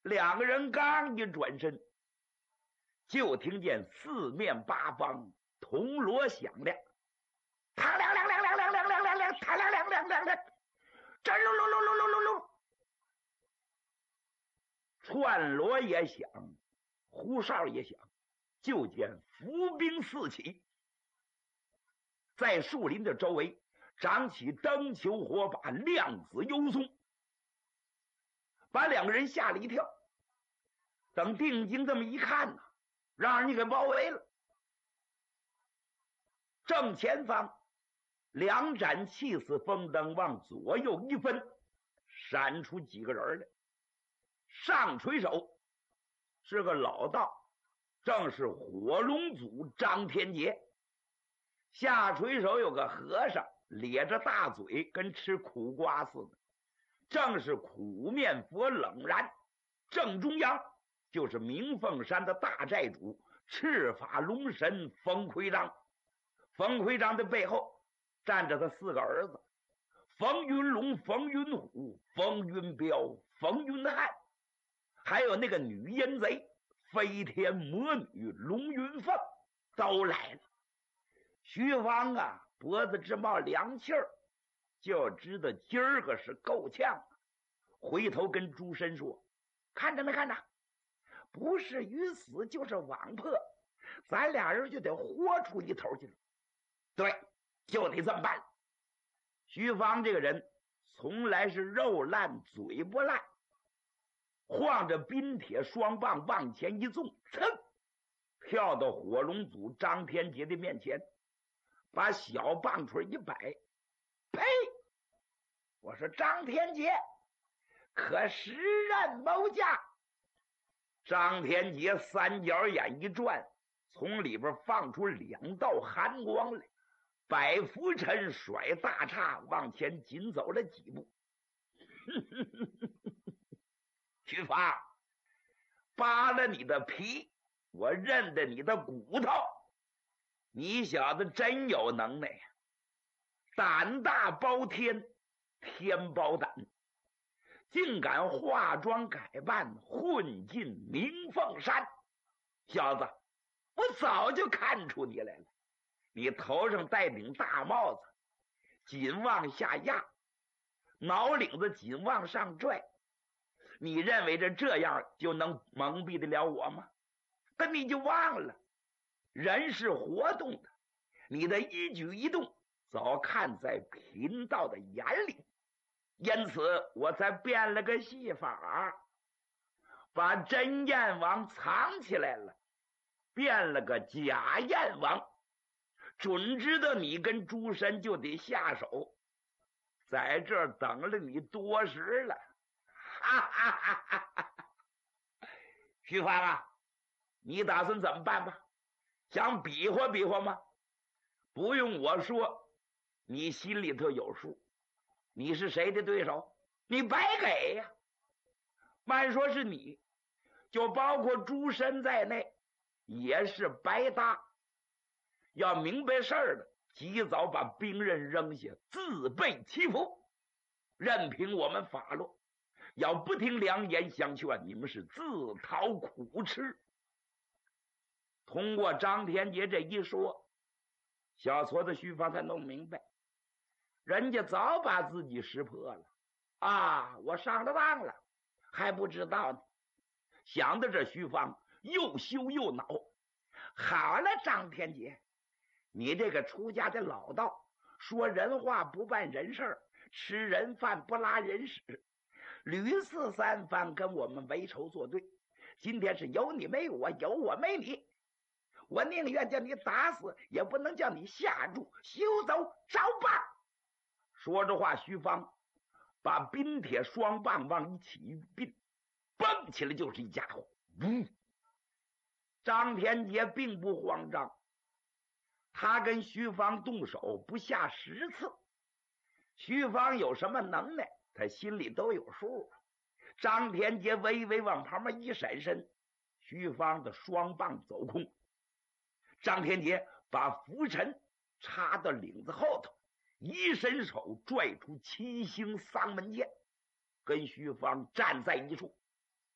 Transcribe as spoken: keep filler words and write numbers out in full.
两个人刚一转身，就听见四面八方铜锣响亮，嘡亮亮亮亮亮亮亮亮亮，嘡亮亮亮亮亮，真噜噜噜噜噜噜噜，串锣也响，呼哨也响，就见伏兵四起，在树林的周围长起灯球火把，亮紫幽松，把两个人吓了一跳。等定睛这么一看呢，让人家给包围了。正前方两盏气似风灯往左右一分，闪出几个人来。上垂手是个老道，正是火龙祖张天杰。下垂手有个和尚，咧着大嘴跟吃苦瓜似的，正是苦面佛冷然。正中央就是明凤山的大寨主赤发龙神冯奎章。冯奎章的背后站着他四个儿子：冯云龙、冯云虎、冯云彪、冯云汉，还有那个女阴贼飞天魔女龙云凤都来了。徐芳啊，脖子直冒凉气儿，就知道今儿个是够呛。回头跟朱深说：“看着没看着？不是鱼死就是网破，咱俩人就得豁出一头去了。”对，就得这么办。徐芳这个人从来是肉烂嘴不烂，晃着冰铁双棒往前一纵，噌，跳到火龙祖张天杰的面前，把小棒槌一摆，呸！我说张天杰，可识人谋价？张天杰三角眼一转，从里边放出两道寒光来。百福臣甩大叉往前紧走了几步。徐芳，扒了你的皮，我认得你的骨头。你小子真有能耐呀！胆大包天，天包胆，竟敢化妆改扮混进明凤山。小子，我早就看出你来了。你头上戴顶大帽子，紧往下压，脑领子紧往上拽，你认为这这样就能蒙蔽得了我吗？但你就忘了，人是活动的，你的一举一动早看在贫道的眼里，因此我才变了个戏法，把真燕王藏起来了，变了个假燕王。准知道你跟朱深就得下手，在这儿等了你多时了。哈哈哈哈哈！徐芳啊，你打算怎么办吧？想比划比划吗？不用我说，你心里头有数。你是谁的对手？你白给呀！慢说是你，就包括朱深在内，也是白搭。要明白事儿的，及早把兵刃扔下，自备其服，任凭我们发落。要不听良言相劝，你们是自讨苦吃。通过张天杰这一说，小矬子徐芳才弄明白，人家早把自己识破了啊！我上了当了，还不知道呢。想到这，徐芳又羞又恼。好了，张天杰，你这个出家的老道，说人话不办人事，吃人饭不拉人屎，屡次三番跟我们为仇作对。今天是有你没我，有我没你，我宁愿叫你打死，也不能叫你下注，休走招棒。说着话，徐芳把冰铁双棒往一起一并，蹦起来就是一家伙。嗯，张天杰并不慌张，他跟徐芳动手不下十次，徐芳有什么能耐，他心里都有数。张天杰微微往旁边一闪身，徐芳的双棒走空。张天杰把拂尘插到领子后头，一伸手拽出七星丧门剑，跟徐芳站在一处。